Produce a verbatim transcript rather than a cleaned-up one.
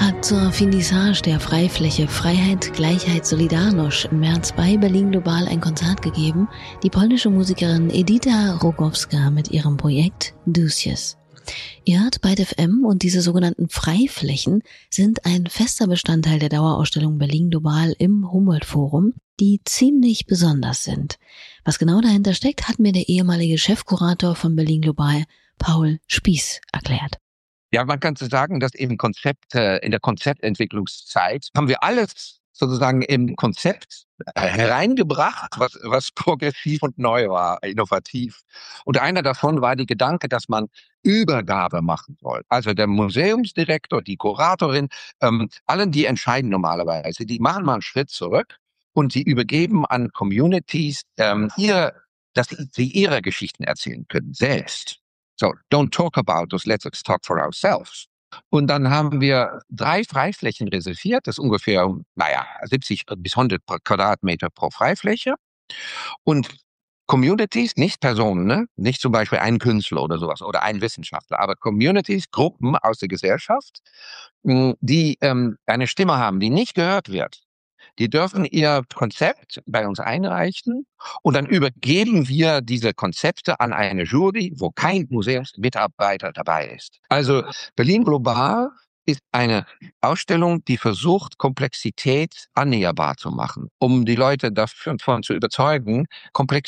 hat zur Finissage der Freifläche Freiheit, Gleichheit, Solidarność im März bei Berlin Global ein Konzert gegeben, die polnische Musikerin Edyta Rogowska mit ihrem Projekt Dusies. Ihr hört Byte F M und diese sogenannten Freiflächen sind ein fester Bestandteil der Dauerausstellung Berlin Global im Humboldt-Forum, die ziemlich besonders sind. Was genau dahinter steckt, hat mir der ehemalige Chefkurator von Berlin Global, Paul Spieß, erklärt. Ja, man kann so sagen, dass eben Konzepte in der Konzeptentwicklungszeit haben wir alles sozusagen im Konzept hereingebracht, was, was progressiv und neu war, innovativ. Und einer davon war die Gedanke, dass man Übergabe machen soll. Also der Museumsdirektor, die Kuratorin, ähm, allen, die entscheiden normalerweise, die machen mal einen Schritt zurück und sie übergeben an Communities, ähm, ihre, dass sie ihre Geschichten erzählen können, selbst. So, don't talk about us, let's talk for ourselves. Und dann haben wir drei Freiflächen reserviert, das ist ungefähr, naja, siebzig bis hundert Quadratmeter pro Freifläche. Und Communities, nicht Personen, ne? Nicht zum Beispiel ein Künstler oder sowas oder ein Wissenschaftler, aber Communities, Gruppen aus der Gesellschaft, die ähm, eine Stimme haben, die nicht gehört wird. Die dürfen ihr Konzept bei uns einreichen und dann übergeben wir diese Konzepte an eine Jury, wo kein Museumsmitarbeiter dabei ist. Also Berlin Global ist eine Ausstellung, die versucht, Komplexität annäherbar zu machen, um die Leute davon zu überzeugen, Komplexität